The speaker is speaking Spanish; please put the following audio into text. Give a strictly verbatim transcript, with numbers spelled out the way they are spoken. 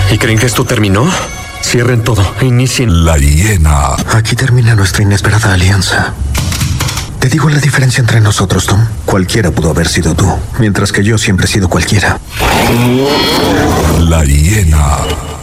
¿Y creen que esto terminó? Cierren todo e inicien. La hiena. Aquí termina nuestra inesperada alianza. Te digo la diferencia entre nosotros, Tom. Cualquiera pudo haber sido tú, mientras que yo siempre he sido cualquiera. La hiena.